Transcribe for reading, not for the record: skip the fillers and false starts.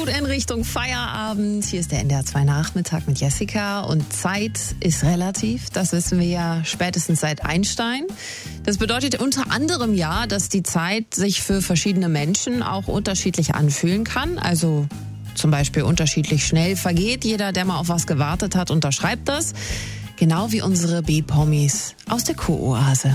gut in Richtung Feierabend. Hier ist der NDR 2 Nachmittag mit Jessica. Und Zeit ist relativ. Das wissen wir ja spätestens seit Einstein. Das bedeutet unter anderem ja, dass die Zeit sich für verschiedene Menschen auch unterschiedlich anfühlen kann. Also zum Beispiel unterschiedlich schnell vergeht. Jeder, der mal auf was gewartet hat, unterschreibt das. Genau wie unsere B-Promis aus der Kuroase.